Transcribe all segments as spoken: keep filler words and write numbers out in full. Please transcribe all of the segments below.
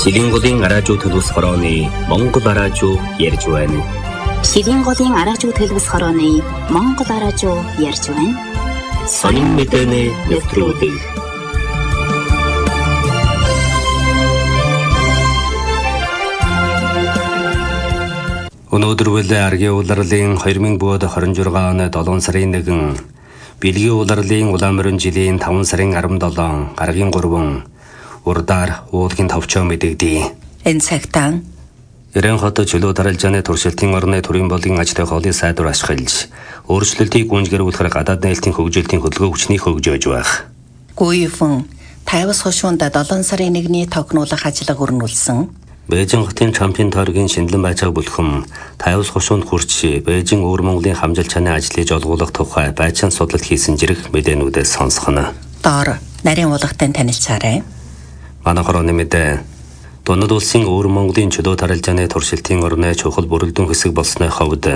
Шилийн голын араажуу төлөвс хорооны Монгол араажуу ярьж байна. Шилийн голын араажуу төлөвс хорооны Монгол араажуу ярьж байна. Сонин мэдээний нэвтрүүлэг. Өнөөдөр үл аргийн улирлын хоёр мың двадцать шесть оны долоон сарын нэгэн, бэлгийн улирлын улаан жилийн таван сарын арван долоон, гаргийн гурван урдаар уулгийн товчоо мэдэгдэе. Энэ цагтаа Эрен хот чөлөө даралжааны туршилтын орны төрийн болгийн аж ахуйн холыг сайдвар ашиглаж, өөрчлөлтийг гүйцэтгэхүйгээр гадаад нээлтийн хөгжүүлэлтийн хөдөлгөөн хүчнийг хөгжөөж байх. Гүйфэн Тайвас хошуунд долоон сарын нэгний тогтнуулах ажиллагаа өрнүүлсэн. Бээжин хотын чампион тойргийн шинэлэн байцааг бүлхэм Тайвас хошуунд хүрч Бээжин өвөр Монголын хамжилт чанарын ажлыг олгуулах тухай байцаан судлал хийсэн зэрэг мэдээнүүдээс сонсгоно. Доор нарийн уулгатай танилцаарай. Манай хорооны мэдээ Дунд улсын өвөр Монголын чөлөө даралжааны туршилтын орны чухал бүрэлдэхүүн хэсэг болсны ховд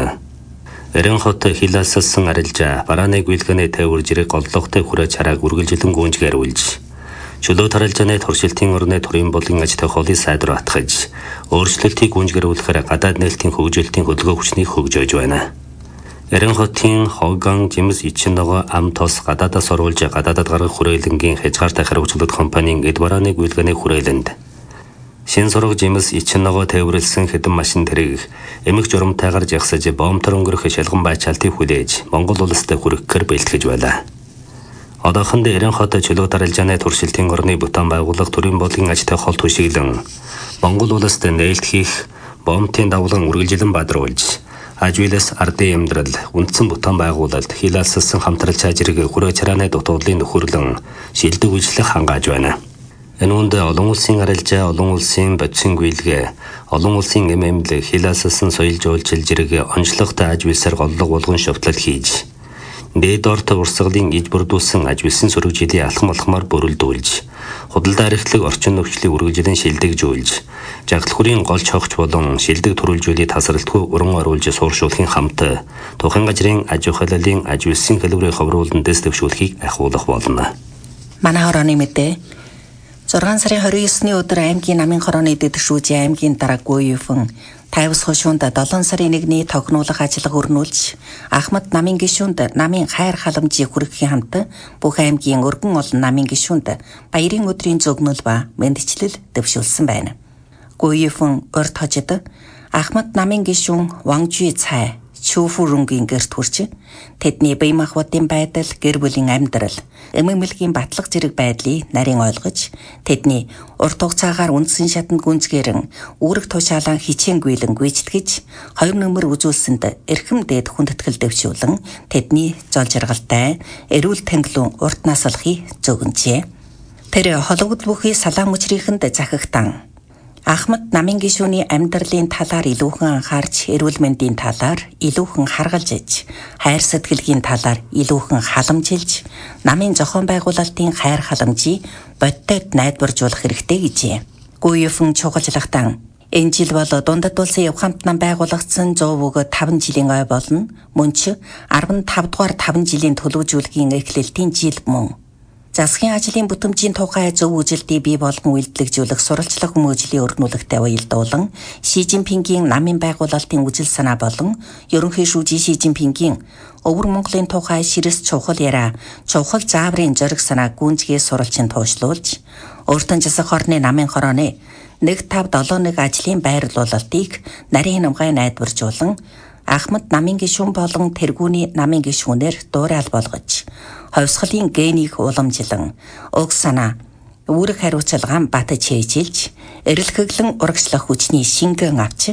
Эрен хот хилаассан арилжаа барааны гүйлгээний тээвэр зэрэг голлогтой хүрээ чарааг үргэлжлэн гүнжгээр үйлж чөлөө даралжааны туршилтын орны төрийн болгийн аж ахуйн холыг сайдвар атгаж өөрчлөлтийг гүнжгэрүүлэхээр гадаад нээлтийн хөгжүүлэлтийн хөдөлгөөн хүчнийг хөгжөөж байна. Эрен хотын Хоган Жимс Ичин ногоо ам тос гадаадаас оруулж гадаадад гаргах хүрээлэнгийн хязгаартай хариуцлага компанийн эд барааны гүйлгээний хүрээлэнд Шин сураг Жимс Ичин ногоо тээвэрлсэн хэдэн машин тэрэг эмх журамтайгаар жагсаж бомтор өнгөрөх шалган байчаалтыг хүлээж Монгол улстай хүрэхээр бэлтгэж байлаа. Одоохонд Эрен хот чөлөө даралжааны туршилтын орны бутан байгууллага төрийн болгийн аж ахуйн хол түшиглэн Монгол улстай нээлт хийх бомтын давлан үргэлжлэн бадруулж Ажвилас ардын амьдрал үндсэн бутан байгуулалт хилаалссан хамтрал чажирэг хүрээ чарааны дутуудлын нөхөрлөн шилдэг үйлчлэх хангааж байна. Энэ үнд олон улсын арилжаа, олон улсын бодисын гүйлгээ, олон улсын эм эмнэлэг хилаалссан соёл жуулчил зэрэг онцлогтой ажвилсаар голлого болгон шовтлол хийж дээд орт урсгалын иж бүрдүүлсэн ажвилсан сөрөг жилийн алхам алхмаар бүрэлдүүлж худалдаа архитлаг орчин нөхцөлийг үргэлжлэн шилдэгжүүлж жагалхүрийн голч хогч болон шилдэг төрүүлжүүлийг тасралтгүй уран оруулж сууршуулахын хамт тухайн газрын аж ахуйлын ажвилсан хэлбэрийг ховруулан дэс дэвшүүлэхийг ахиулах болно. Манай хорооны мэдээ зургаан сарын двадцать девятны өдөр аймгийн намын хорооны дэвшүүжийн аймгийн дарга Гүйфэн Тайвас хошуунд долоон сарын нэгний тогтнуулах ажиллагаа өрнүүлж Ахмад намын гишүүнд намын хайр халамжийг хүргэхийн хамт бүх аймгийн өргөн олон намын гишүүнд баярын өдрийн зөгнөл ба мэндчлэл дэвшүүлсэн байна. Гүйфэн урт хожид Ахмад намын гишүүн Вангжи цай Чүфүрүнгийн гэрт хүрч тэдний бие махбодын байдал, гэр бүлийн амьдрал, эмэмлэгийн батлах зэрэг байдлыг нарийн ойлгож тэдний урт хугацаагаар үндсэн шатанд гүнзгээрэн үүрэг тушаалан хичээн гүйлэн гүйцэтгэж хоёр нөмөр үзүүлсэнд эрхэм дээд хүндэтгэл дэвшүүлэн тэдний зол жаргалтай эрүүл тэнглүүн урт наслахыг зөгнжээ. Тэр хологд бүхий салаан мөчрийнхэнд захигтан Ахмад намын гишүүний амьдралын талаар илүүхэн анхаарч, эрүүл мэндийн талаар илүүхэн харгалж иж, хайр сэтгэлгийн талаар илүүхэн халамжилж, намын зохион байгуулалтын хайр халамжийг бодитод найдваржуулах хэрэгтэй гэжээ. Гүйфэн чухалчлагтан энэ жил бол дундад улсын явхамт нам байгуулагдсан сто бөгөөд таван жилийн ой болно. Мөн ч арван тав дугаар таван жилийн төлөвжүүлгийн эхлэлтийн жил мөн. Засгийн ажлын бүтэмжийн тухай зөв үжилтийг бий болгон үйлдэлжүүлэх сурвалжлах хүмүүжлийн өрнүүлэгтэй уялдуулан Ши Жинпингийн намын байгуулалтын үжил санаа болон ерөнхий шүүжийн Ши Жинпингийн өвөр Монголын тухай ширэс чухал яриа, чухал зааврын зориг санаа гүнзгий сурвалжин туушлуулж өөртөө засах орны намын хорооны нэг тав долоо нэг ажлын байрлуулалтыг нарийн хамгаан найдваржуулан Ахмад намын гишүүн болон тэргүүний намын гишүүнээр дуурайл болгож ховсгалын генийг уламжлан уг санаа үүрэг хариуцлагаан батж хээжилж эрэлхэглэн урагшлах хүчний шингэн авч